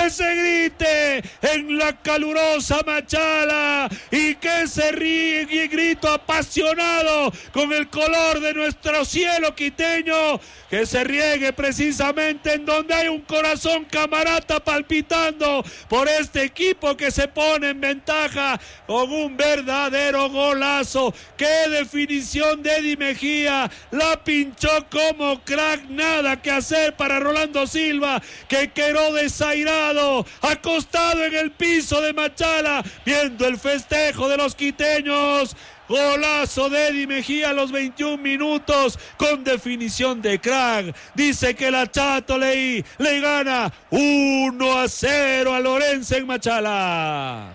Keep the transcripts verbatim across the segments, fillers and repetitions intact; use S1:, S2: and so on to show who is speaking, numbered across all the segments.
S1: que se grite en la calurosa Machala y que se ríe y grito apasionado con el color de nuestro cielo quiteño, que se riegue precisamente en donde hay un corazón camarata palpitando por este equipo que se pone en ventaja con un verdadero golazo. ¡Qué definición de Eddie Mejía! La pinchó como crack, nada que hacer para Rolando Silva, que quedó desairado, acostado en el piso de Machala, viendo el festejo de los quiteños. Golazo de Eddie Mejía a los veintiún minutos con definición de crack. Dice que la Chato Leí le gana uno a cero a Lorenzo en Machala.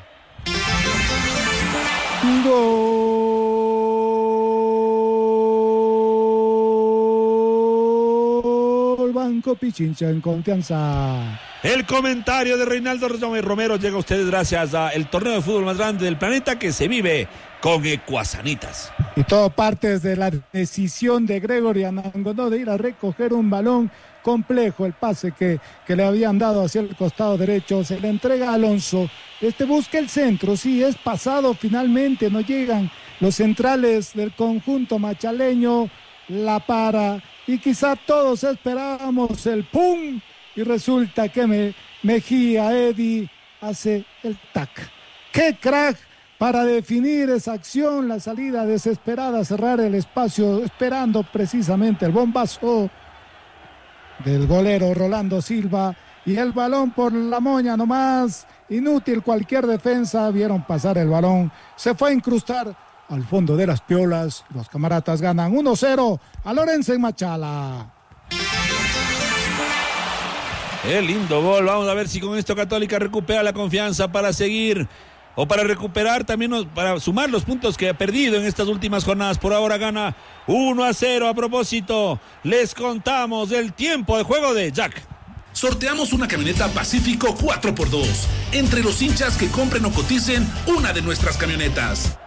S2: Gol Banco Pichincha en confianza.
S1: El comentario de Reinaldo Romero llega a ustedes gracias al torneo de fútbol más grande del planeta que se vive con Ecuasanitas.
S2: Y todo parte desde la decisión de Gregory Anangonó de ir a recoger un balón complejo, el pase que, que le habían dado hacia el costado derecho, se le entrega a Alonso, este busca el centro, sí, es pasado finalmente, no llegan los centrales del conjunto machaleño, la para, y quizá todos esperábamos el pum, y resulta que me, Mejía, Eddie, hace el tac. ¡Qué crack! Para definir esa acción, la salida desesperada, cerrar el espacio, esperando precisamente el bombazo del golero Rolando Silva, y el balón por la moña nomás, inútil cualquier defensa, vieron pasar el balón, se fue a incrustar al fondo de las piolas, los camaratas ganan uno cero a Lorenzo en Machala.
S1: Qué lindo gol, vamos a ver si con esto Católica recupera la confianza para seguir o para recuperar también, para sumar los puntos que ha perdido en estas últimas jornadas. Por ahora gana uno a cero. A propósito, les contamos del tiempo de juego de Jack.
S3: Sorteamos una camioneta Pacífico cuatro por dos entre los hinchas que compren o coticen una de nuestras camionetas.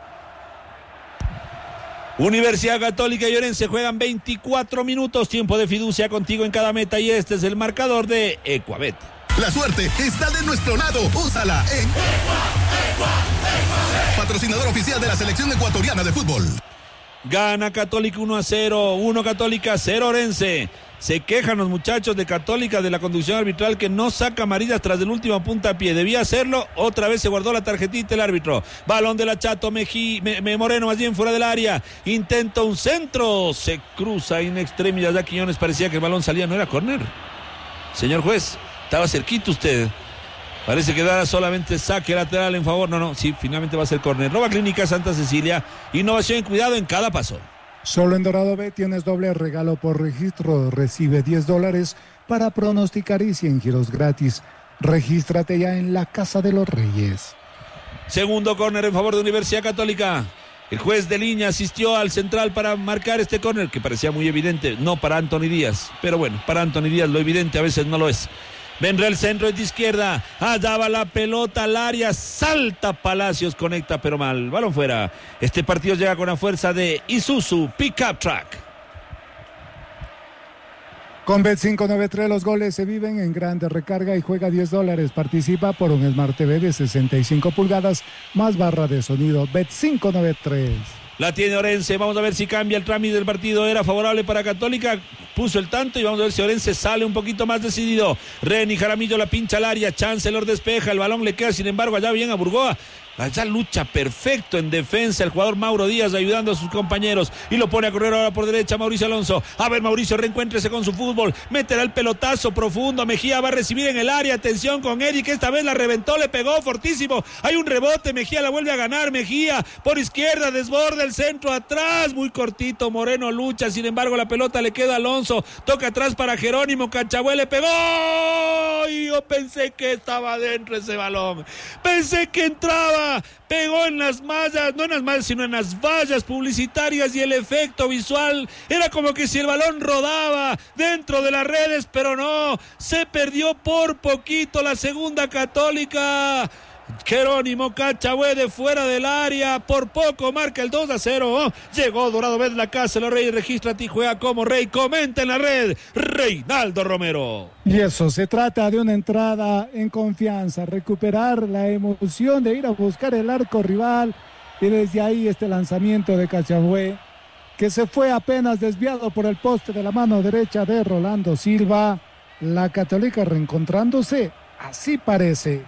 S1: Universidad Católica y Orense juegan veinticuatro minutos, tiempo de fiducia contigo en cada meta, y este es el marcador de Ecuabet.
S4: La suerte está de nuestro lado. Úsala en Equa, Equa, Equa. Patrocinador oficial de la selección ecuatoriana de fútbol.
S1: Gana Católica uno a cero, uno Católica, cero Orense. Se quejan los muchachos de Católica de la conducción arbitral que no saca amarillas tras del último puntapié. Debía hacerlo, otra vez se guardó la tarjetita el árbitro. Balón de la Chato Mejí, me, me Moreno más bien fuera del área. Intenta un centro, se cruza in extremis. Ya Quiñones parecía que el balón salía, no era córner. Señor juez, estaba cerquito usted. Parece que da solamente saque lateral en favor. No, no, sí, finalmente va a ser córner. Nueva Clínica Santa Cecilia, innovación y cuidado en cada paso.
S2: Solo en Dorado B tienes doble regalo por registro. Recibe diez dólares para pronosticar y cien giros gratis. Regístrate ya en la Casa de los Reyes.
S1: Segundo córner en favor de Universidad Católica. El juez de línea asistió al central para marcar este córner que parecía muy evidente. No para Anthony Díaz, pero bueno, para Anthony Díaz lo evidente a veces no lo es. Vendrá el centro de izquierda, allá va la pelota al área, salta Palacios, conecta pero mal, balón fuera. Este partido llega con la fuerza de Isuzu Pickup Truck.
S2: Con Bet cinco noventa y tres los goles se viven en grande, recarga y juega diez dólares. Participa por un Smart T V de sesenta y cinco pulgadas más barra de sonido. Bet cinco noventa y tres.
S1: La tiene Orense, vamos a ver si cambia el trámite del partido, era favorable para Católica, puso el tanto y vamos a ver si Orense sale un poquito más decidido. Reni Jaramillo la pincha al área, Chancellor despeja, el balón le queda sin embargo allá bien a Burgoa. Allá lucha perfecto en defensa el jugador Mauro Díaz ayudando a sus compañeros y lo pone a correr ahora por derecha Mauricio Alonso. A ver Mauricio, reencuéntrese con su fútbol, meterá el pelotazo profundo, Mejía va a recibir en el área, atención con Eddie que esta vez la reventó, le pegó fortísimo, hay un rebote, Mejía la vuelve a ganar, Mejía por izquierda, desborda el centro atrás, muy cortito, Moreno lucha, sin embargo la pelota le queda a Alonso, toca atrás para Jerónimo, Cachabué le pegó y yo pensé que estaba dentro ese balón, pensé que entraba, pegó en las mallas, no en las mallas sino en las vallas publicitarias y el efecto visual era como que si el balón rodaba dentro de las redes, pero no, se perdió por poquito la segunda Católica. Jerónimo Cachagüe de fuera del área, por poco marca el dos a cero. Oh, llegó Dorado Bet la casa, los Reyes, regístrate y juega como rey. Comenta en la red, Reinaldo Romero.
S2: Y eso, se trata de una entrada en confianza, recuperar la emoción de ir a buscar el arco rival, y desde ahí este lanzamiento de Cachagüe, que se fue apenas desviado por el poste de la mano derecha de Rolando Silva. La Católica reencontrándose, así parece.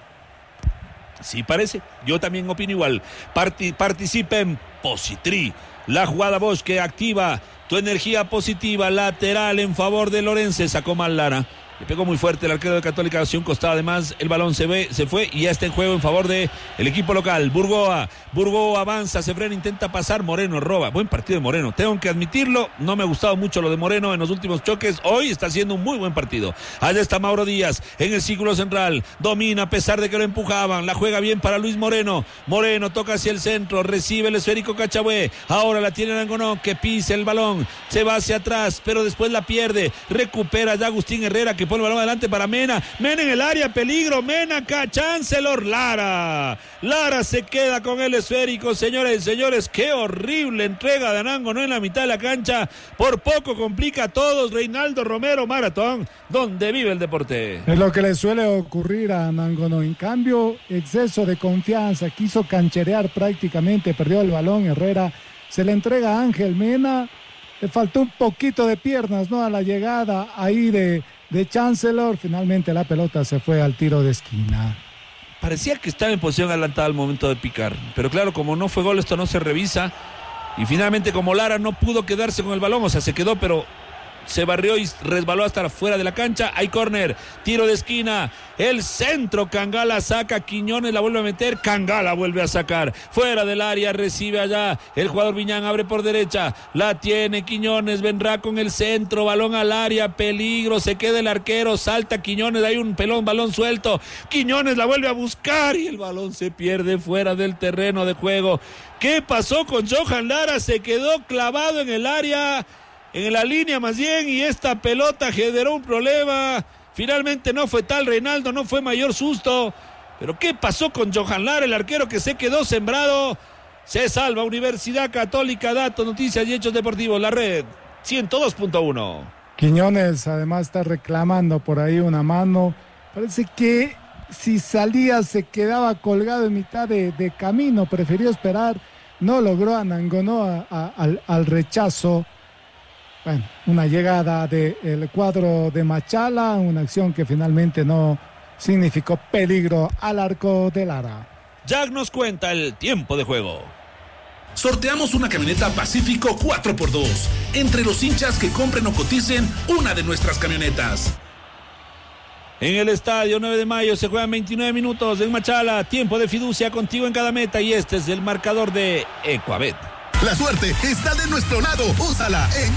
S1: Sí parece, yo también opino igual. Parti- participa en Positri, la jugada Bosch que activa tu energía positiva, lateral en favor de Lorense, sacó mal Lara. Le pegó muy fuerte el arquero de Católica hacia un costado. Además, el balón se ve, se fue y ya está en juego en favor de el equipo local. Burgoa, Burgoa avanza, se frena, intenta pasar. Moreno roba. Buen partido de Moreno. Tengo que admitirlo. No me ha gustado mucho lo de Moreno en los últimos choques. Hoy está haciendo un muy buen partido. Allá está Mauro Díaz en el círculo central. Domina a pesar de que lo empujaban. La juega bien para Luis Moreno. Moreno toca hacia el centro. Recibe el esférico Cachagüe. Ahora la tiene Angonó que pisa el balón. Se va hacia atrás, pero después la pierde. Recupera ya Agustín Herrera que pone el balón adelante para Mena, Mena en el área, peligro, Mena acá, Chancellor, Lara, Lara se queda con el esférico, señores y señores, qué horrible entrega de Anango, no en la mitad de la cancha, por poco complica a todos. Reinaldo Romero, Maratón, donde vive el deporte.
S2: Es lo que le suele ocurrir a Anangonó, en cambio, exceso de confianza, quiso cancherear prácticamente, perdió el balón, Herrera se le entrega a Ángel Mena, le faltó un poquito de piernas, ¿no? A la llegada ahí de de Chancellor, finalmente la pelota se fue al tiro de esquina.
S1: Parecía que estaba en posición adelantada al momento de picar, pero claro, como no fue gol, esto no se revisa, y finalmente como Lara no pudo quedarse con el balón, o sea, se quedó, pero se barrió y resbaló hasta fuera de la cancha. Hay córner, tiro de esquina, el centro, Cangala saca, Quiñones la vuelve a meter, Cangala vuelve a sacar, fuera del área, recibe allá el jugador Viñán, abre por derecha, la tiene Quiñones, vendrá con el centro, balón al área, peligro, se queda el arquero, salta Quiñones, hay un pelón, balón suelto, Quiñones la vuelve a buscar y el balón se pierde fuera del terreno de juego. ¿Qué pasó con Johan Lara? Se quedó clavado en el área, en la línea más bien, y esta pelota generó un problema. Finalmente no fue tal, Reinaldo, no fue mayor susto, pero ¿qué pasó con Johan Lara, el arquero que se quedó sembrado? Se salva Universidad Católica. Datos, noticias y hechos deportivos, la red ciento dos punto uno.
S2: Quiñones además está reclamando por ahí una mano, parece que si salía se quedaba colgado en mitad de, de camino, prefirió esperar, no logró Anangonó a, a, al, al rechazo. Bueno, una llegada del cuadro de Machala, una acción que finalmente no significó peligro al arco de Lara.
S1: Jack nos cuenta el tiempo de juego.
S3: Sorteamos una camioneta Pacífico cuatro por dos entre los hinchas que compren o coticen una de nuestras camionetas.
S1: En el estadio nueve de mayo se juegan veintinueve minutos en Machala, tiempo de fiducia contigo en cada meta, y este es el marcador de Ecuabet.
S4: La suerte está de nuestro lado. Úsala en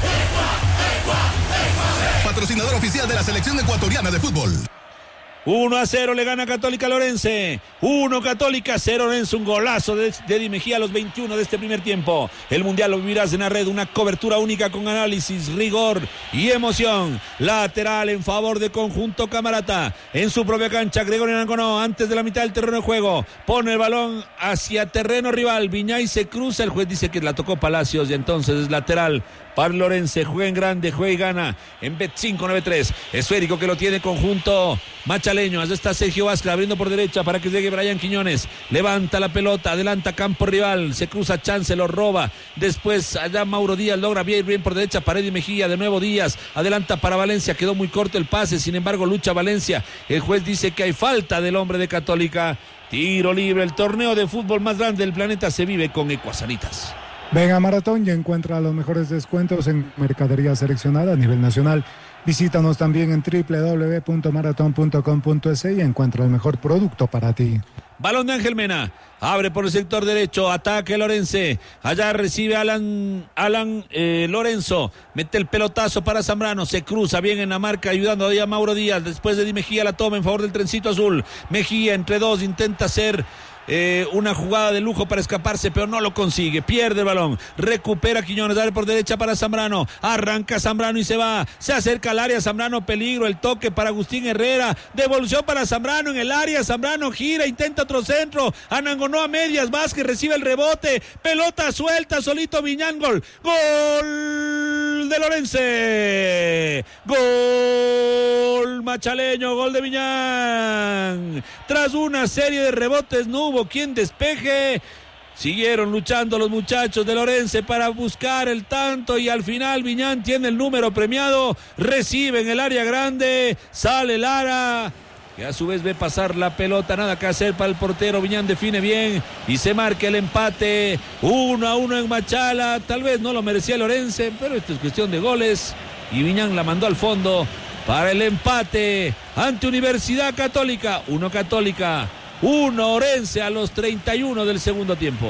S4: patrocinador oficial de la selección ecuatoriana de fútbol.
S1: uno a cero le gana Católica Lorense. uno Católica, cero Lorense. Un golazo de, de Di Mejía a los veintiuno de este primer tiempo. El mundial lo vivirás en la red. Una cobertura única con análisis, rigor y emoción. Lateral en favor de Conjunto Camarata. En su propia cancha, Gregorio Anangonó, antes de la mitad del terreno de juego. Pone el balón hacia terreno rival. Viñay se cruza. El juez dice que la tocó Palacios y entonces es lateral para Lorense. Juega en grande, juega y gana en Bet cinco nueve tres. Esférico que lo tiene Conjunto Machaleño. Allá está Sergio Vázquez abriendo por derecha para que llegue Brian Quiñones. Levanta la pelota, adelanta campo rival. Se cruza Chance, lo roba. Después allá Mauro Díaz logra bien, bien por derecha. Paredes Mejía, de nuevo Díaz. Adelanta para Valencia. Quedó muy corto el pase. Sin embargo, lucha Valencia. El juez dice que hay falta del hombre de Católica. Tiro libre. El torneo de fútbol más grande del planeta se vive con Ecuasanitas.
S2: Ven a Maratón y encuentra los mejores descuentos en mercadería seleccionada a nivel nacional. Visítanos también en doble u doble u doble u punto maratón punto com punto es y encuentra el mejor producto para ti.
S1: Balón de Ángel Mena. Abre por el sector derecho. Ataque Lorense. Allá recibe Alan, Alan eh, Lorenzo. Mete el pelotazo para Zambrano. Se cruza bien en la marca ayudando a Mauro Díaz. Después de Di Mejía la toma en favor del trencito azul. Mejía entre dos intenta hacer eh, una jugada de lujo para escaparse, pero no lo consigue, pierde el balón, recupera Quiñones, dale por derecha para Zambrano, arranca Zambrano y se va, se acerca al área Zambrano, peligro, el toque para Agustín Herrera, devolución para Zambrano en el área, Zambrano gira, intenta otro centro, Anangonó a medias, Vázquez recibe el rebote, pelota suelta, solito Viñán, gol, gol de Lorense, gol machaleño, gol de Viñán, tras una serie de rebotes no hubo quien despeje, siguieron luchando los muchachos de Lorense para buscar el tanto y al final Viñán tiene el número premiado, recibe en el área grande, sale Lara, que a su vez ve pasar la pelota, nada que hacer para el portero, Viñán define bien y se marca el empate, uno a uno en Machala, tal vez no lo merecía Lorense, pero esto es cuestión de goles y Viñán la mandó al fondo para el empate ante Universidad Católica, uno Católica, uno Orense a los treinta y uno del segundo tiempo.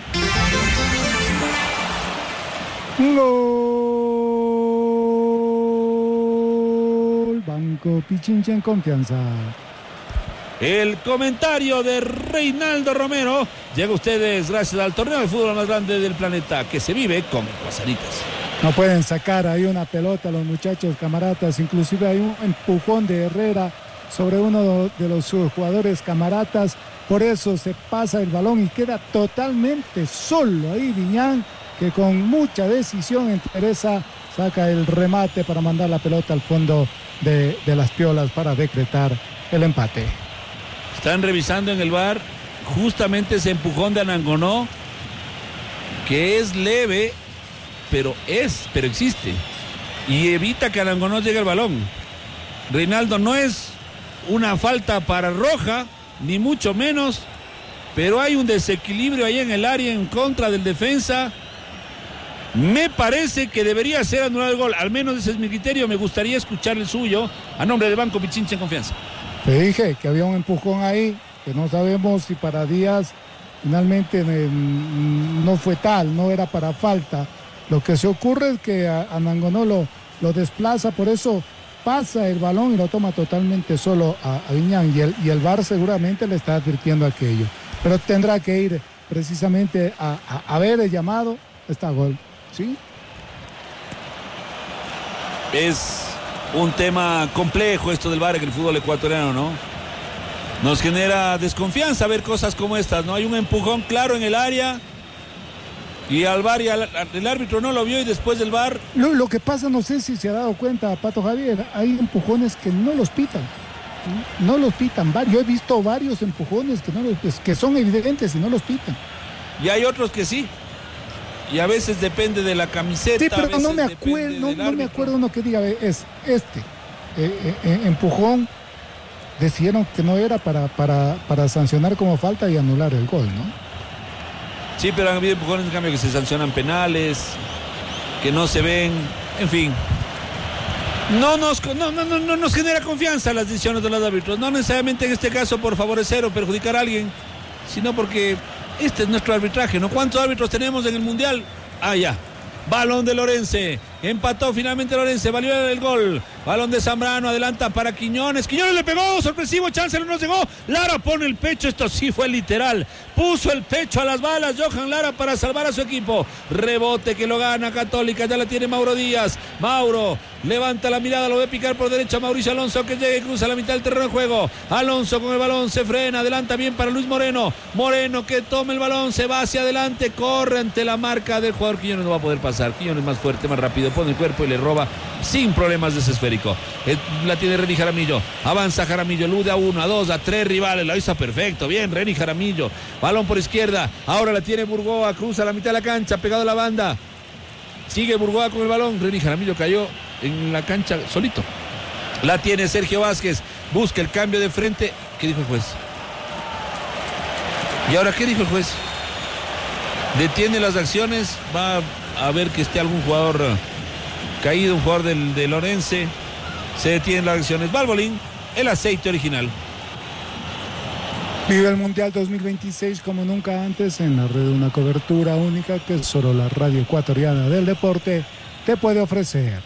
S2: Gol, Banco Pichincha en confianza.
S1: El comentario de Reinaldo Romero llega a ustedes gracias al torneo de fútbol más grande del planeta, que se vive con pasaditas.
S2: No pueden sacar ahí una pelota los muchachos Camaratas, inclusive hay un empujón de Herrera sobre uno de los jugadores Camaratas, por eso se pasa el balón y queda totalmente solo ahí Viñán, que con mucha decisión interesa, saca el remate para mandar la pelota al fondo de, de las piolas para decretar el empate.
S1: Están revisando en el V A R justamente ese empujón de Anangonó, que es leve, pero es, pero existe, y evita que Anangonó llegue al balón. Reinaldo, no es una falta para roja, ni mucho menos, pero hay un desequilibrio ahí en el área en contra del defensa. Me parece que debería ser anulado el gol, al menos ese es mi criterio. Me gustaría escuchar el suyo a nombre de Banco Pichincha en confianza.
S2: Te dije que había un empujón ahí, que no sabemos si para Díaz finalmente no fue tal, no era para falta. Lo que se ocurre es que Anangonó lo, lo desplaza, por eso pasa el balón y lo toma totalmente solo a, a Viñán, y el, y el V A R seguramente le está advirtiendo aquello, pero tendrá que ir precisamente a, a, a ver el llamado, está gol, ¿sí?
S1: Es un tema complejo esto del V A R en el fútbol ecuatoriano, ¿no? Nos genera desconfianza ver cosas como estas, ¿no? Hay un empujón claro en el área y al V A R y al, el árbitro no lo vio, y después del V A R...
S2: Lo, lo que pasa, no sé si se ha dado cuenta, Pato Javier, hay empujones que no los pitan. No los pitan. Yo he visto varios empujones que, no los, que son evidentes y no los pitan.
S1: Y hay otros que sí. Y a veces depende de la camiseta.
S2: Sí, pero no me acuerdo, no, no me acuerdo uno que diga, es este eh, eh, empujón. Decidieron que no era para, para, para sancionar como falta y anular el gol, ¿no?
S1: Sí, pero han habido empujones en cambio que se sancionan penales, que no se ven, en fin. No nos, no, no, no, no nos genera confianza las decisiones de los árbitros, no necesariamente en este caso por favorecer o perjudicar a alguien, sino porque este es nuestro arbitraje, ¿no? ¿Cuántos árbitros tenemos en el Mundial? Ah, ya. Balón de Lorense, empató finalmente Lorense, valió el gol, balón de Zambrano, adelanta para Quiñones, Quiñones le pegó, sorpresivo, chance no nos llegó, Lara pone el pecho, esto sí fue literal, puso el pecho a las balas, Johan Lara para salvar a su equipo, rebote que lo gana Católica, ya la tiene Mauro Díaz, Mauro levanta la mirada, lo ve picar por derecha Mauricio Alonso, que llega y cruza la mitad del terreno de juego, Alonso con el balón, se frena, adelanta bien para Luis Moreno, Moreno que toma el balón, se va hacia adelante, corre ante la marca del jugador, Quiñones no va a poder pasar, Quiñones más fuerte, más rápido, pone el cuerpo y le roba sin problemas de ese esférico. La tiene Reni Jaramillo, avanza Jaramillo, elude a uno, a dos, a tres rivales, la hizo perfecto, bien Reni Jaramillo, balón por izquierda, ahora la tiene Burgoa, cruza la mitad de la cancha, pegado a la banda, sigue Burgoa con el balón, Reni Jaramillo cayó en la cancha solito, la tiene Sergio Vázquez, busca el cambio de frente, ¿qué dijo el juez? ¿Y ahora qué dijo el juez? Detiene las acciones, va a ver que esté algún jugador caído, un jugador del, de Lorense, se detienen las acciones, Balbolín, el aceite original.
S2: Vive el Mundial dos mil veintiséis como nunca antes en la red de una cobertura única que solo la radio ecuatoriana del deporte te puede ofrecer.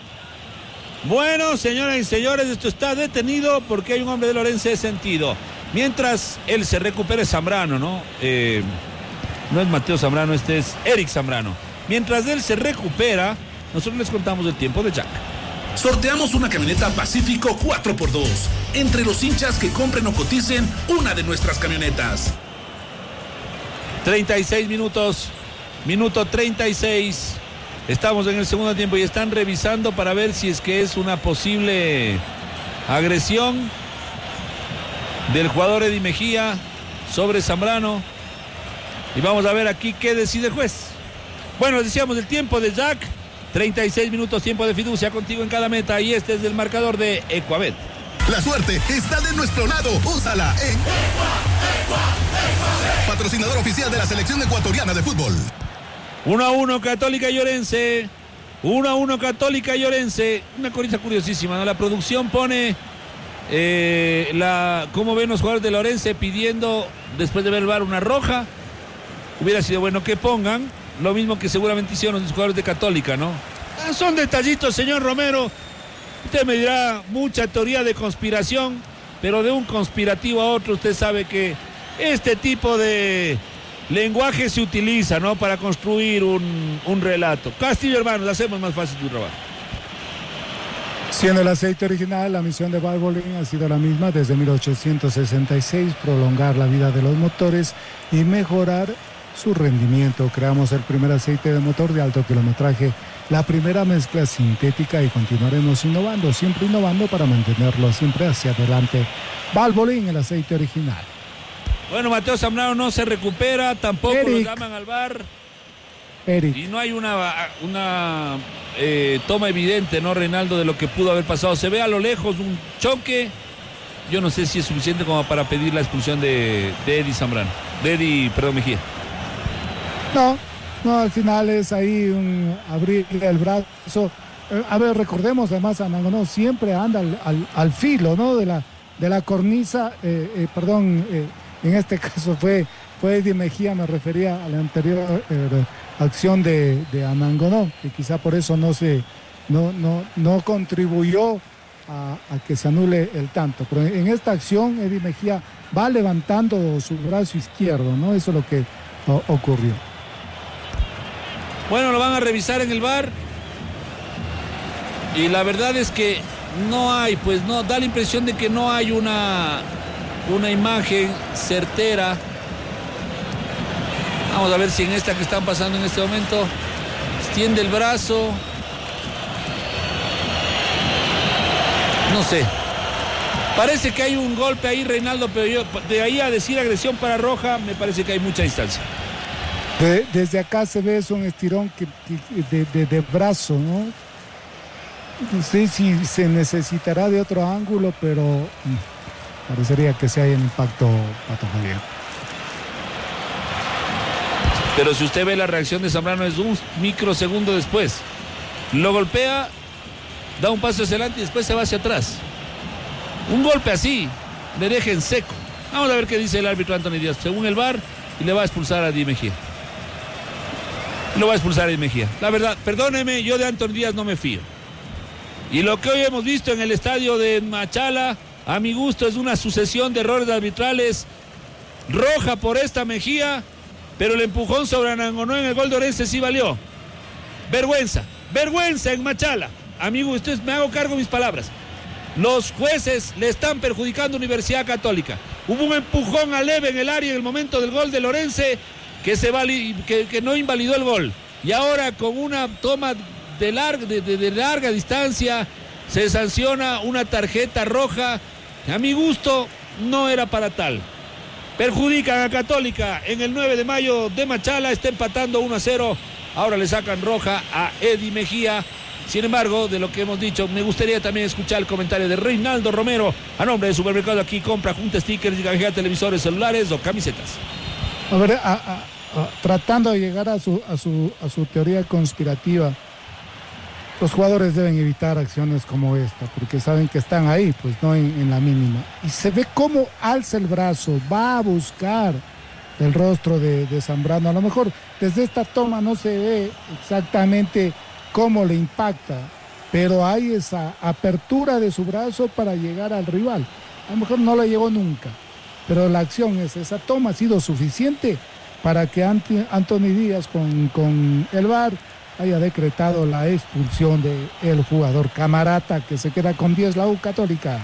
S1: Bueno, señoras y señores, esto está detenido porque hay un hombre de Lorense sentido. Mientras él se recupere, Zambrano, ¿no? Eh, no es Mateo Zambrano, este es Eric Zambrano. Mientras él se recupera, nosotros les contamos el tiempo de Jack.
S3: Sorteamos una camioneta Pacífico cuatro por dos entre los hinchas que compren o coticen una de nuestras camionetas.
S1: treinta y seis minutos, minuto treinta y seis. Estamos en el segundo tiempo y están revisando para ver si es que es una posible agresión del jugador Eddie Mejía sobre Zambrano. Y vamos a ver aquí qué decide el juez. Bueno, decíamos el tiempo de Jack. treinta y seis minutos, tiempo de fiducia contigo en cada meta. Y este es el marcador de Ecuabet.
S4: La suerte está de nuestro lado. Úsala en patrocinador oficial de la selección ecuatoriana de fútbol.
S1: uno a uno Católica y Orense. uno a uno Católica y Orense. Una cosa curiosísima, ¿no? La producción pone eh, la cómo ven los jugadores de Orense pidiendo, después de ver el V A R, una roja. Hubiera sido bueno que pongan lo mismo que seguramente hicieron los jugadores de Católica, ¿no? Ah, son detallitos, señor Romero. Usted me dirá mucha teoría de conspiración, pero de un conspirativo a otro usted sabe que este tipo de lenguaje se utiliza, ¿no? Para construir un, un relato. Castillo, hermanos, hacemos más fácil tu trabajo.
S2: Siendo el aceite original, la misión de Valvoline ha sido la misma desde mil ochocientos sesenta y seis, prolongar la vida de los motores y mejorar su rendimiento. Creamos el primer aceite de motor de alto kilometraje, la primera mezcla sintética y continuaremos innovando, siempre innovando para mantenerlo siempre hacia adelante. Valvoline, el aceite original.
S1: Bueno, Mateo Zambrano no se recupera, tampoco Eric. Lo llaman al V A R.
S2: Eric.
S1: Y no hay una, una eh, toma evidente, ¿no, Reinaldo, de lo que pudo haber pasado? Se ve a lo lejos un choque. Yo no sé si es suficiente como para pedir la expulsión de, de Eddie Zambrano. De Eddie, perdón, Mejía.
S2: No, no, al final es ahí un abrir el brazo. Eh, a ver, recordemos además, Anangonó siempre anda al, al, al filo, ¿no? De la, de la cornisa, eh, eh, perdón, eh, en este caso fue, fue Eddie Mejía, me refería a la anterior eh, acción de, de Anangonó, que quizá por eso no se, no, no, no contribuyó a, a que se anule el tanto. Pero en esta acción Eddie Mejía va levantando su brazo izquierdo, ¿no? Eso es lo que o, ocurrió.
S1: Bueno, lo van a revisar en el V A R y la verdad es que no hay, pues no, da la impresión de que no hay una, una imagen certera. Vamos a ver si en esta que están pasando en este momento extiende el brazo. No sé. Parece que hay un golpe ahí, Reinaldo, pero yo, de ahí a decir agresión para roja, me parece que hay mucha distancia.
S2: De, desde acá se ve es un estirón que, que, de, de, de brazo, ¿no? No sé si se necesitará de otro ángulo, pero mmm, parecería que sí hay un impacto, Pato Javier.
S1: Pero si usted ve la reacción de Zambrano es un microsegundo después. Lo golpea, da un paso hacia adelante y después se va hacia atrás. Un golpe así le deja en seco. Vamos a ver qué dice el árbitro Anthony Díaz. Según el V A R, y le va a expulsar a Eddie Mejía. Lo va a expulsar a Eddie Mejía. La verdad, perdóneme, yo de Anthony Díaz no me fío. Y lo que hoy hemos visto en el estadio de Machala, a mi gusto, es una sucesión de errores arbitrales. Roja por esta Mejía, pero el empujón sobre Anangonó en el gol de Orense sí valió. Vergüenza, vergüenza en Machala. Amigo, usted, me hago cargo de mis palabras. Los jueces le están perjudicando a Universidad Católica. Hubo un empujón a leve en el área en el momento del gol de Lorense que, se vali, que, que no invalidó el gol. Y ahora con una toma de larga, de, de, de larga distancia se sanciona una tarjeta roja. A mi gusto no era para tal. Perjudican a Católica en el nueve de mayo de Machala. Está empatando uno a cero. Ahora le sacan roja a Eddie Mejía. Sin embargo, de lo que hemos dicho, me gustaría también escuchar el comentario de Reinaldo Romero a nombre de Supermercado Aquí. Compra, junta stickers y canjea televisores, celulares o camisetas.
S2: A ver, a, a, a, tratando de llegar a su, a, su, a su teoría conspirativa, los jugadores deben evitar acciones como esta, porque saben que están ahí, pues no en, en la mínima. Y se ve cómo alza el brazo, va a buscar el rostro de, de Zambrano. A lo mejor desde esta toma no se ve exactamente cómo le impacta, pero hay esa apertura de su brazo para llegar al rival. A lo mejor no le llegó nunca, pero la acción es esa toma ha sido suficiente para que Anthony Díaz con, con el V A R haya decretado la expulsión del jugador Camarata, que se queda con diez la U Católica.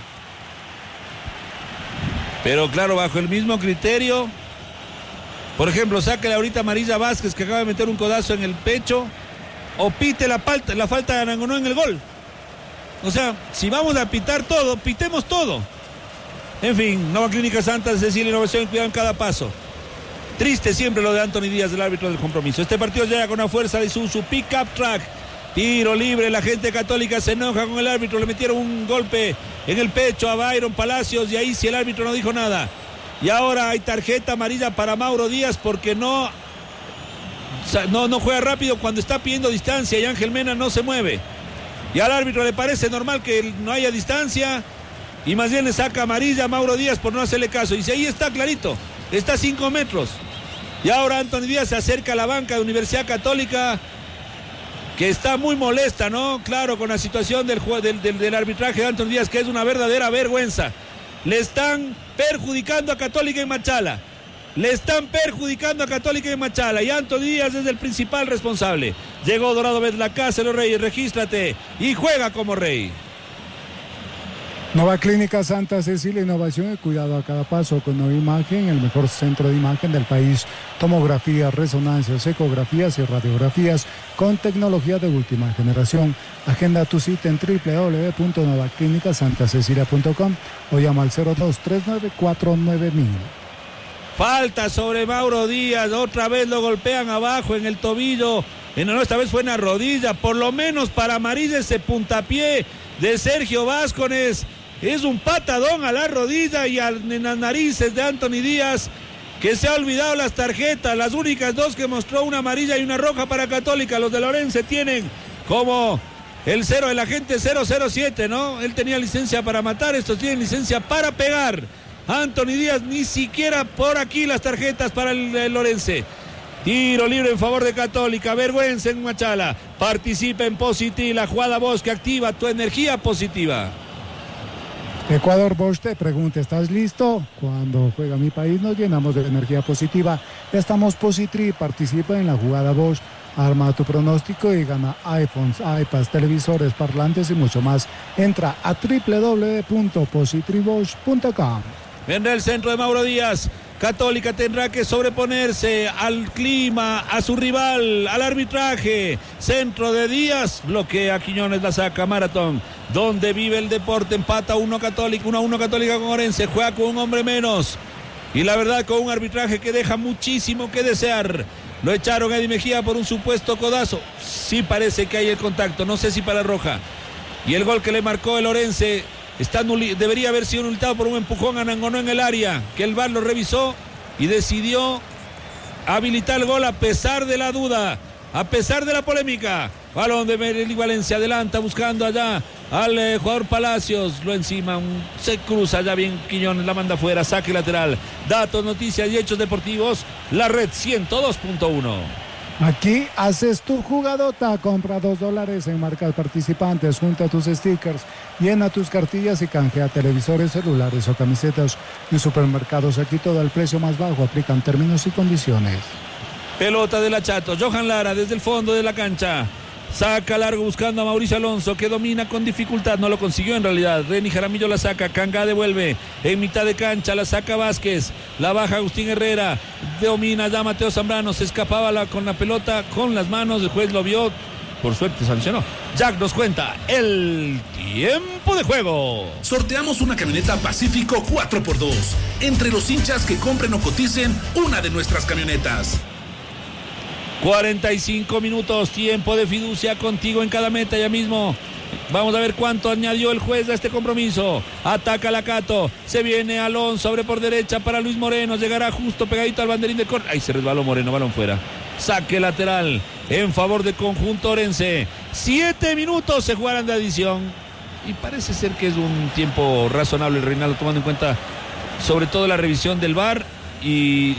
S1: Pero claro, bajo el mismo criterio, por ejemplo, sáquele ahorita a Marilla Vázquez, que acaba de meter un codazo en el pecho, o pite la falta, la falta de Anangonó en el gol. O sea, si vamos a pitar todo, pitemos todo. En fin, Nova Clínica Santa Cecilia, innovación y cuidado en cada paso. Triste siempre lo de Anthony Díaz, el árbitro del compromiso. Este partido llega con la fuerza de Isuzu Pickup Track. Tiro libre, la gente católica se enoja con el árbitro, le metieron un golpe en el pecho a Byron Palacios y ahí sí el árbitro no dijo nada. Y ahora hay tarjeta amarilla para Mauro Díaz porque no, no, no juega rápido cuando está pidiendo distancia y Ángel Mena no se mueve. Y al árbitro le parece normal que no haya distancia y más bien le saca amarilla a Mauro Díaz por no hacerle caso. Y si ahí está clarito, está a cinco metros. Y ahora Anthony Díaz se acerca a la banca de Universidad Católica, que está muy molesta, ¿no? Claro, con la situación del, del, del, del arbitraje de Anthony Díaz, que es una verdadera vergüenza. Le están perjudicando a Católica en Machala. Le están perjudicando a Católica en Machala. Y Anthony Díaz es el principal responsable. Llegó Dorado Bedlacá, los Reyes, regístrate y juega como rey.
S2: Nova Clínica Santa Cecilia, innovación y cuidado a cada paso con Nova Imagen, el mejor centro de imagen del país. Tomografías, resonancias, ecografías y radiografías con tecnología de última generación. Agenda tu cita en doble u doble u doble u punto nova clínica santa cecilia punto com o llama al cero dos tres nueve cuatro nueve mil.
S1: Falta sobre Mauro Díaz, otra vez lo golpean abajo en el tobillo. En, no, esta vez fue en la rodilla, por lo menos para amarilla ese puntapié de Sergio Vázquez. Es un patadón a la rodilla y a, en las narices de Anthony Díaz, que se ha olvidado las tarjetas, las únicas dos que mostró, una amarilla y una roja para Católica. Los de Lorense tienen como el cero del agente cero cero siete, ¿no? Él tenía licencia para matar, estos tienen licencia para pegar. Anthony Díaz ni siquiera por aquí las tarjetas para el, el Lorense. Tiro libre en favor de Católica, vergüenza en Machala. Participa en Positi, la jugada Bosch que activa tu energía positiva.
S2: Ecuador Bosch te pregunta, ¿estás listo? Cuando juega mi país nos llenamos de energía positiva. Ya estamos Positri, participa en la jugada Bosch. Arma tu pronóstico y gana iPhones, iPads, televisores, parlantes y mucho más. Entra a doble u doble u doble u punto positribosch punto com.
S1: Vendrá el centro de Mauro Díaz. Católica tendrá que sobreponerse al clima, a su rival, al arbitraje. Centro de Díaz, bloquea Quiñones, la saca Maratón. Donde vive el deporte, empata uno Católica, uno a uno Católica con Orense, juega con un hombre menos. Y la verdad con un arbitraje que deja muchísimo que desear. Lo echaron a Eddie Mejía por un supuesto codazo. Sí parece que hay el contacto, no sé si para roja. Y el gol que le marcó el Orense está nuli- debería haber sido anulado por un empujón a Anangonó en el área, que el V A R lo revisó y decidió habilitar el gol a pesar de la duda, a pesar de la polémica. Balón de Merely Valencia, adelanta buscando allá al eh, jugador Palacios, lo encima, un, se cruza allá bien Quiñones, la manda afuera, saque lateral. Datos, noticias y hechos deportivos, la red ciento dos punto uno.
S2: Aquí haces tu jugadota, compra dos dólares en marcas participantes, junta tus stickers, llena tus cartillas y canjea televisores, celulares o camisetas. En supermercados aquí todo al precio más bajo, aplican términos y condiciones.
S1: Pelota de la Chato, Johan Lara desde el fondo de la cancha. Saca largo buscando a Mauricio Alonso, que domina con dificultad, no lo consiguió en realidad. Reni Jaramillo la saca, Canga devuelve en mitad de cancha, la saca Vázquez, la baja Agustín Herrera, domina ya Mateo Zambrano, se escapaba la, con la pelota, con las manos, el juez lo vio, por suerte sancionó. Jack nos cuenta el tiempo de juego.
S3: Sorteamos una camioneta Pacífico cuatro por dos entre los hinchas que compren o coticen una de nuestras camionetas.
S1: cuarenta y cinco minutos, tiempo de fiducia contigo en cada meta ya mismo. Vamos a ver cuánto añadió el juez a este compromiso. Ataca Lacato, se viene Alonso, abre por derecha para Luis Moreno, llegará justo pegadito al banderín de córner. Ahí se resbaló Moreno, balón fuera. Saque lateral en favor del conjunto orense. Siete minutos se jugarán de adición. Y parece ser que es un tiempo razonable, Reinaldo, tomando en cuenta sobre todo la revisión del V A R. Y,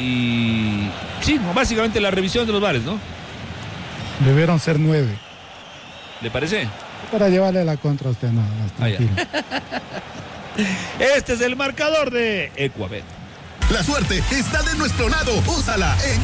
S1: y sí, básicamente la revisión de los bares, ¿no?
S2: Debieron ser nueve.
S1: ¿Le parece?
S2: Para llevarle la contra a usted, nada más, tranquilo.
S1: Ah, este es el marcador de Ecuabet.
S4: La suerte está de nuestro lado. Úsala en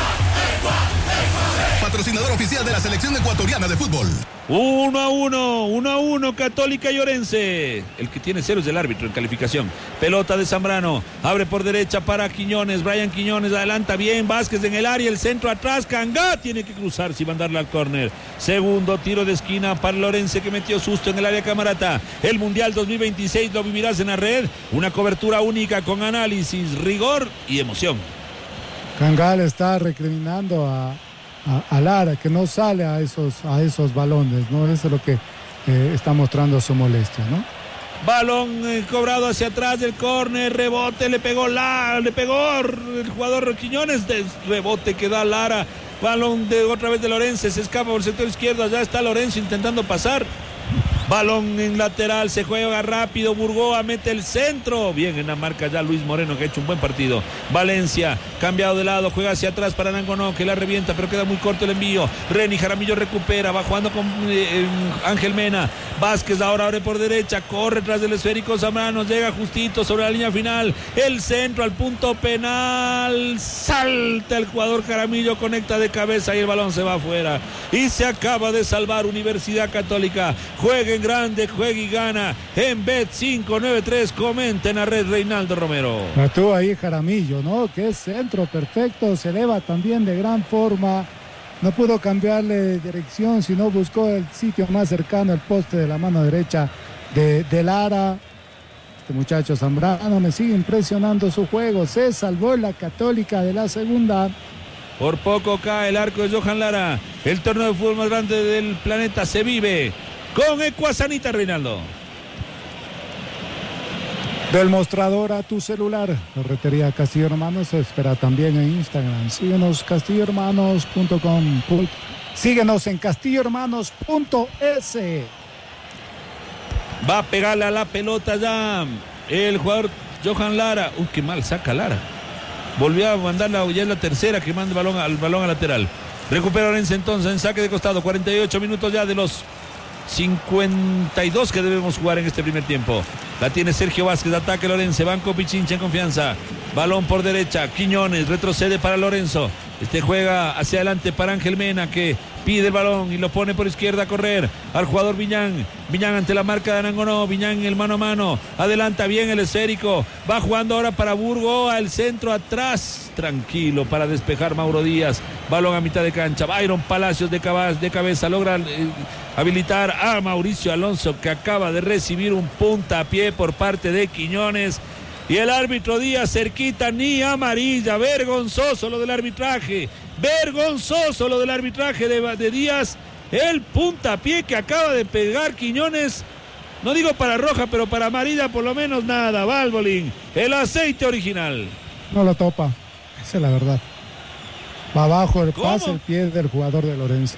S4: patrocinador oficial de la selección ecuatoriana de fútbol.
S1: Uno a uno, uno a uno, Católica y Orense. El que tiene cero es el árbitro en calificación. Pelota de Zambrano, abre por derecha para Quiñones. Brian Quiñones adelanta bien, Vázquez en el área, el centro atrás, Cangá tiene que cruzar sin mandarla al córner. Segundo tiro de esquina para el Orense, que metió susto en el área Camarata. El Mundial dos mil veintiséis lo vivirás en la red. Una cobertura única con análisis, rigor y emoción.
S2: Cangá le está recriminando a A, a Lara, que no sale a esos, a esos balones, ¿no? Eso es lo que eh, está mostrando su molestia, ¿no?
S1: Balón eh, cobrado hacia atrás del córner, rebote, le pegó la, le pegó el jugador Quiñones, de rebote que da Lara, balón de otra vez de Lorenzo, se escapa por el sector izquierdo, allá está Lorenzo intentando pasar. Balón en lateral, se juega rápido, Burgoa mete el centro. Bien en la marca ya Luis Moreno, que ha hecho un buen partido. Valencia, cambiado de lado, juega hacia atrás para Nangonó, que la revienta, pero queda muy corto el envío. Reni Jaramillo recupera, va jugando con eh, Ángel Mena. Vázquez ahora abre por derecha, corre tras del esférico Zambrano, llega justito sobre la línea final. El centro al punto penal, salta el jugador Jaramillo, conecta de cabeza y el balón se va afuera. Y se acaba de salvar Universidad Católica. Jueguen grande, juega y gana en Bet cinco nueve tres. Comenta en la red Reinaldo Romero.
S2: Estuvo ahí Jaramillo, ¿no? Que es centro perfecto, se eleva también de gran forma. No pudo cambiarle de dirección, sino buscó el sitio más cercano, el poste de la mano derecha de, de Lara. Este muchacho Zambrano me sigue impresionando su juego. Se salvó la Católica de la segunda.
S1: Por poco cae el arco de Johan Lara. El torneo de fútbol más grande del planeta se vive con Ecuasanita, Reinaldo.
S2: Del mostrador a tu celular, Ferretería Castillo Hermanos se espera también en Instagram. Síguenos castillo hermanos punto com. Síguenos en castillo hermanos punto es.
S1: Va a pegarle a la pelota ya el jugador Johan Lara. Uy, qué mal saca Lara. Volvió a mandarla, ya es la tercera que manda el balón al balón a lateral. Recupera Orense entonces en saque de costado. cuarenta y ocho minutos ya de los cincuenta y dos que debemos jugar en este primer tiempo. La tiene Sergio Vázquez, ataque Lorenzo, Banco Pichincha en confianza. Balón por derecha, Quiñones retrocede para Lorenzo. Este juega hacia adelante para Ángel Mena, que pide el balón y lo pone por izquierda a correr al jugador Viñán. Viñán ante la marca de Anangonó, Viñán el mano a mano, adelanta bien el esférico, va jugando ahora para Burgoa, el centro atrás, tranquilo para despejar Mauro Díaz. Balón a mitad de cancha, Byron Palacios de cabeza, de cabeza logra eh, habilitar a Mauricio Alonso, que acaba de recibir un puntapié por parte de Quiñones. Y el árbitro Díaz cerquita, ni amarilla. Vergonzoso lo del arbitraje. Vergonzoso lo del arbitraje de, de Díaz. El puntapié que acaba de pegar Quiñones. No digo para roja, pero para amarilla por lo menos nada. Valvoline, el aceite original.
S2: No lo topa. Esa es la verdad. Va abajo el
S1: ¿Cómo?
S2: pase, el pie del jugador de Lorenzo.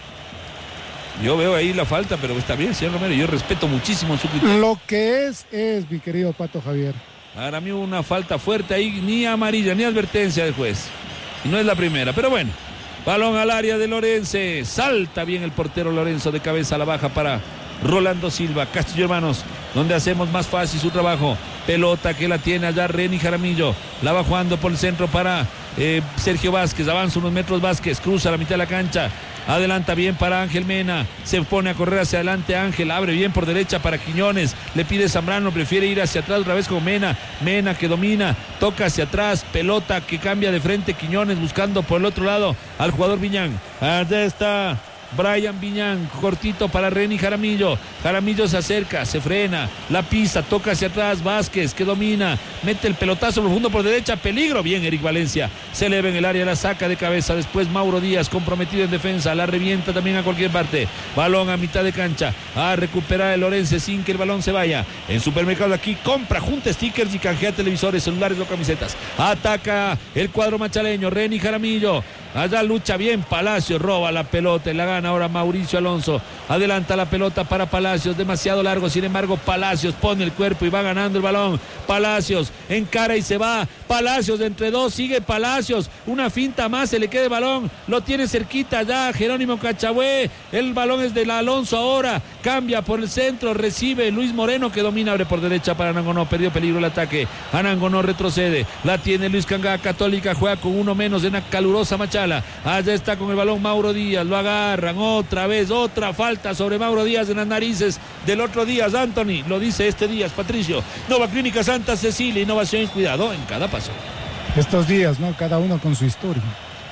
S1: Yo veo ahí la falta, pero está bien, señor Romero. Yo respeto muchísimo su criterio.
S2: Lo que es, es, mi querido Pato Javier.
S1: Para mí una falta fuerte ahí, ni amarilla, ni advertencia del juez. Y no es la primera, pero bueno. Balón al área de Lorenzo. Salta bien el portero Lorenzo de cabeza a la baja para Rolando Silva. Castillo Hermanos, donde hacemos más fácil su trabajo. Pelota que la tiene allá Reni Jaramillo. La va jugando por el centro para eh, Sergio Vázquez. Avanza unos metros Vázquez, cruza la mitad de la cancha. Adelanta bien para Ángel Mena, se pone a correr hacia adelante Ángel, abre bien por derecha para Quiñones, le pide Zambrano, prefiere ir hacia atrás otra vez con Mena, Mena que domina, toca hacia atrás, pelota que cambia de frente Quiñones buscando por el otro lado al jugador Viñán. Allá está Brian Viñán, cortito para Reni Jaramillo. Jaramillo se acerca, se frena, la pisa, toca hacia atrás, Vázquez que domina, mete el pelotazo profundo por derecha, peligro, bien Eric Valencia, se eleva en el área, la saca de cabeza, después Mauro Díaz comprometido en defensa, la revienta también a cualquier parte, balón a mitad de cancha, a recuperar el Lorenzo sin que el balón se vaya. En Supermercado Aquí compra, junta stickers y canjea televisores, celulares o camisetas. Ataca el cuadro machaleño, Reni Jaramillo, Allá lucha bien Palacios, roba la pelota y la gana ahora Mauricio Alonso. Adelanta la pelota para Palacios, demasiado largo, sin embargo Palacios pone el cuerpo y va ganando el balón. Palacios encara y se va. Palacios de entre dos, sigue Palacios. Una finta más, se le queda el balón. Lo tiene cerquita ya Jerónimo Cachagüe. El balón es del Alonso ahora. Cambia por el centro, recibe Luis Moreno que domina, abre por derecha para Anangonó. Perdió peligro el ataque. Anangonó retrocede. La tiene Luis Cangá. Católica juega con uno menos en una calurosa Machala. Allá está con el balón Mauro Díaz, lo agarran otra vez, otra falta sobre Mauro Díaz en las narices del otro Díaz, Anthony, lo dice este Díaz, Patricio. Nova Clínica Santa Cecilia, innovación y cuidado en cada paso.
S2: Estos días, ¿no? Cada uno con su historia.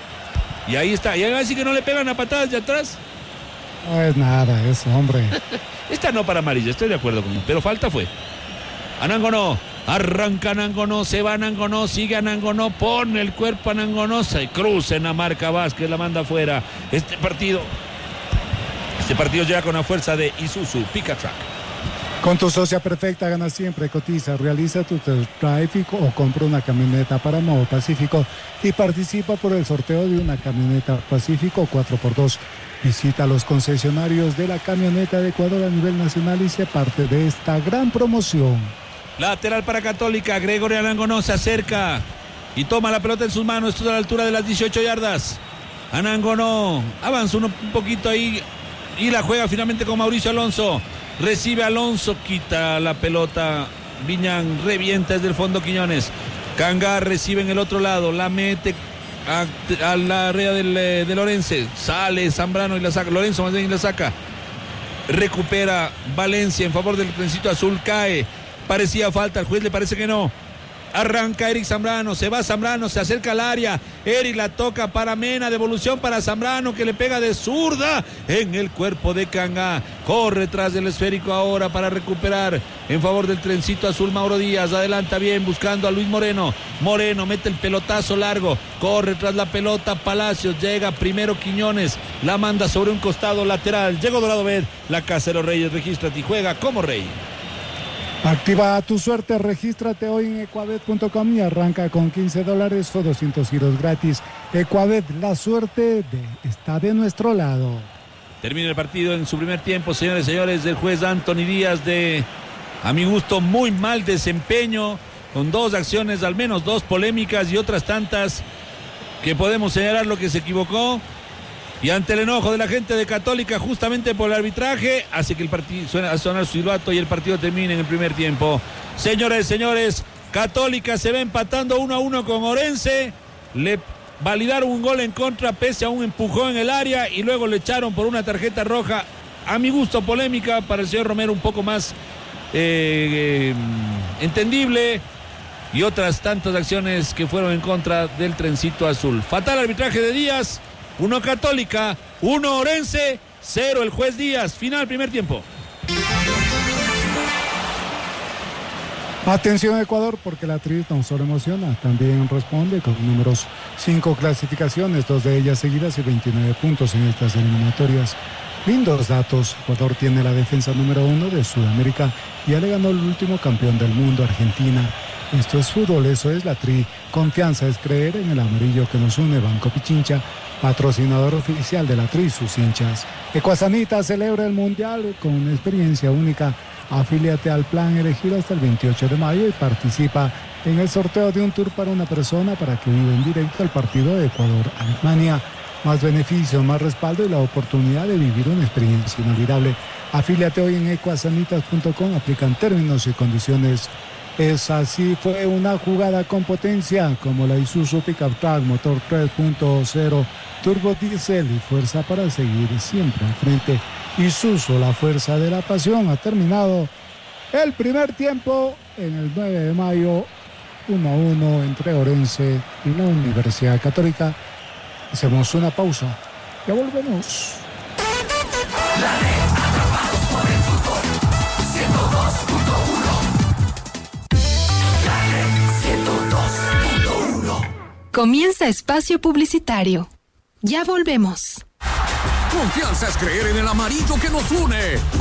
S1: Y ahí está, y así que no le pegan a patadas de atrás.
S2: No es nada eso, hombre.
S1: Esta no para amarilla, estoy de acuerdo con él, pero falta fue. Anangonó. Arranca Anangonó, se va Anangonó, sigue Anangonó, pone el cuerpo Anangonó, se cruza en la marca Vázquez, la manda afuera. Este partido, este partido llega con la fuerza de Isuzu Picatrack.
S2: Con tu socia perfecta gana siempre, cotiza, realiza tu test drive o compra una camioneta para Modo Pacífico y participa por el sorteo de una camioneta Pacífico cuatro por dos. Visita los concesionarios de la camioneta de Ecuador a nivel nacional y sé parte de esta gran promoción.
S1: Lateral para Católica, Gregorio Anangonó se acerca y toma la pelota en sus manos. Esto es a la altura de las dieciocho yardas. Anangonó avanza un poquito ahí y la juega finalmente con Mauricio Alonso. Recibe Alonso, quita la pelota. Viñán revienta desde el fondo Quiñones. Cangá recibe en el otro lado, la mete a, a la red del, de Lorense. Sale Zambrano y la saca. Lorenzo más bien y la saca. Recupera Valencia en favor del trencito azul, cae. Parecía falta, al juez le parece que no. Arranca Eric Zambrano, se va Zambrano, se acerca al área. Eric la toca para Mena, devolución para Zambrano que le pega de zurda en el cuerpo de Cangá. Corre tras del esférico ahora para recuperar en favor del trencito azul Mauro Díaz. Adelanta bien buscando a Luis Moreno. Moreno mete el pelotazo largo, corre tras la pelota Palacios, llega primero Quiñones, la manda sobre un costado lateral. Llegó Dorado Bet, la casa de los Reyes, regístrate y juega como rey.
S2: Activa tu suerte, regístrate hoy en ecuabet punto com y arranca con quince dólares o doscientos giros gratis. Ecuabet, la suerte de, está de nuestro lado.
S1: Termina el partido en su primer tiempo, señores y señores, del juez Anthony Díaz, de, a mi gusto, muy mal desempeño, con dos acciones, al menos dos polémicas y otras tantas que podemos señalar lo que se equivocó. Y ante el enojo de la gente de Católica justamente por el arbitraje, hace que el partido suene a sonar su silbato y el partido termine en el primer tiempo. Señores, señores, Católica se va empatando uno a uno con Orense. Le validaron un gol en contra pese a un empujón en el área y luego le echaron por una tarjeta roja, a mi gusto polémica, para el señor Romero un poco más eh, eh, entendible. Y otras tantas acciones que fueron en contra del trencito azul. Fatal arbitraje de Díaz. Uno Católica, uno Orense, cero el juez Díaz. Final, primer tiempo.
S2: Atención Ecuador, porque la Tri no solo emociona, también responde con números cinco clasificaciones, dos de ellas seguidas y veintinueve puntos en estas eliminatorias. Lindos datos. Ecuador tiene la defensa número uno de Sudamérica y ya le ganó el último campeón del mundo, Argentina. Esto es fútbol, eso es la Tri. Confianza es creer en el amarillo que nos une. Banco Pichincha, patrocinador oficial de la Tri y sus hinchas. Ecuasanita celebra el Mundial con una experiencia única. Afíliate al plan elegido hasta el veintiocho de mayo y participa en el sorteo de un tour para una persona para que viva en directo el partido de Ecuador-Alemania. Más beneficios, más respaldo y la oportunidad de vivir una experiencia inolvidable. Afíliate hoy en ecuasanitas punto com, aplican términos y condiciones. Es así, fue una jugada con potencia como la Isuzu Pickup Truck, motor tres punto cero, turbo diésel y fuerza para seguir siempre al frente. Isuzu, la fuerza de la pasión. Ha terminado el primer tiempo en el nueve de mayo, uno a uno entre Orense y la Universidad Católica. Hacemos una pausa, ya volvemos.
S5: La red, atrapados por el fútbol, ciento dos punto uno. La red, ciento dos punto uno.
S6: Comienza espacio publicitario. Ya volvemos.
S7: Confianza es creer en el amarillo que nos une.